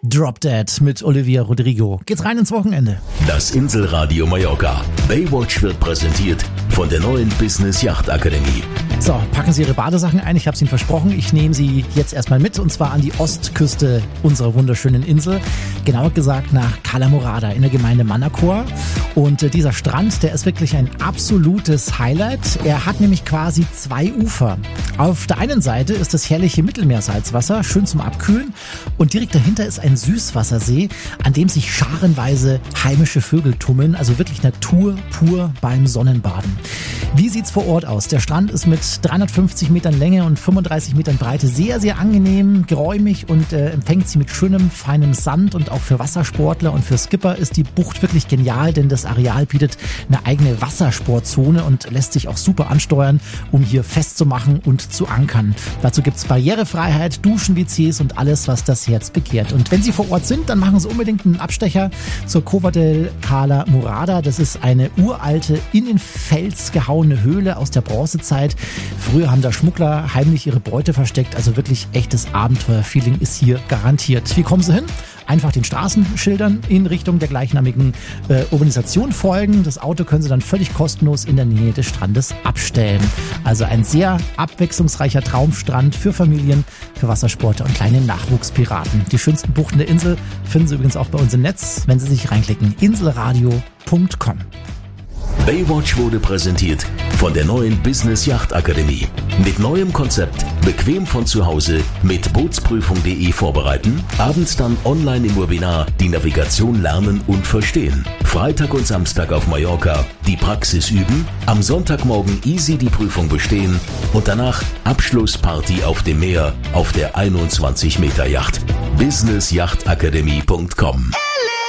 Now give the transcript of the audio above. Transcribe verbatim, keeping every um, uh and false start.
Drop Dead mit Olivia Rodrigo. Geht's rein ins Wochenende. Das Inselradio Mallorca. Baywatch wird präsentiert von der neuen Business Yacht Akademie. So, packen Sie Ihre Badesachen ein. Ich habe es Ihnen versprochen. Ich nehme Sie jetzt erstmal mit und zwar an die Ostküste unserer wunderschönen Insel. Genauer gesagt nach Cala Morada in der Gemeinde Manacor. Und äh, dieser Strand, der ist wirklich ein absolutes Highlight. Er hat nämlich quasi zwei Ufer. Auf der einen Seite ist das herrliche Mittelmeersalzwasser, schön zum Abkühlen. Und direkt dahinter ist ein Süßwassersee, an dem sich scharenweise heimische Vögel tummeln. Also wirklich Natur pur beim Sonnenbaden. Wie sieht's vor Ort aus? Der Strand ist mit dreihundertfünfzig Metern Länge und fünfunddreißig Metern Breite sehr, sehr angenehm, geräumig und äh, empfängt sie mit schönem, feinem Sand. Und auch für Wassersportler und für Skipper ist die Bucht wirklich genial, denn das Areal bietet eine eigene Wassersportzone und lässt sich auch super ansteuern, um hier festzumachen und zu ankern. Dazu gibt's Barrierefreiheit, Duschen, W Cs und alles, was das Herz begehrt. Und wenn Sie vor Ort sind, dann machen Sie unbedingt einen Abstecher zur Cova del Cala Morada. Das ist eine uralte, in den Fels gehauene Höhle aus der Bronzezeit. Früher haben da Schmuggler heimlich ihre Beute versteckt, also wirklich echtes Abenteuerfeeling ist hier garantiert. Wie kommen Sie hin? Einfach den Straßenschildern in Richtung der gleichnamigen äh, Urbanisation folgen. Das Auto können Sie dann völlig kostenlos in der Nähe des Strandes abstellen. Also ein sehr abwechslungsreicher Traumstrand für Familien, für Wassersportler und kleine Nachwuchspiraten. Die schönsten Buchten der Insel finden Sie übrigens auch bei uns im Netz, wenn Sie sich reinklicken. inselradio punkt com. Baywatch wurde präsentiert von der neuen Business Yacht Akademie. Mit neuem Konzept, bequem von zu Hause, mit bootsprüfung punkt de vorbereiten, abends dann online im Webinar die Navigation lernen und verstehen. Freitag und Samstag auf Mallorca die Praxis üben, am Sonntagmorgen easy die Prüfung bestehen und danach Abschlussparty auf dem Meer auf der einundzwanzig Meter Yacht. business yacht akademie punkt com.